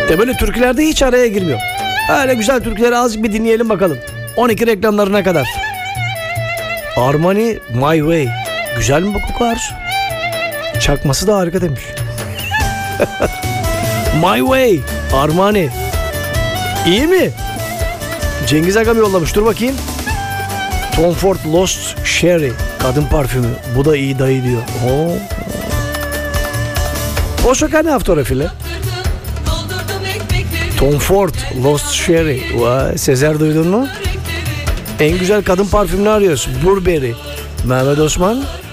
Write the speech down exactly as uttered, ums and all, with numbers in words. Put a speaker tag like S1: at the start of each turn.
S1: De böyle türkülerde hiç araya girmiyor. Öyle güzel türküleri azıcık bir dinleyelim bakalım. on iki reklamlarına kadar. Armani My Way. Güzel mi bu koku Arzu? Çakması da harika demiş. My Way. Armani. İyi mi? Cengiz Agam yollamış. Dur bakayım. Tom Ford Lost Sherry. Kadın parfümü. Bu da iyi dayı diyor. Oo. O şaka ne fotoğrafıyla? Tom Ford Lost Sherry. Vay, Sezer duydun mu? En güzel kadın parfümünü arıyoruz. Burberry. Mehmet Osman.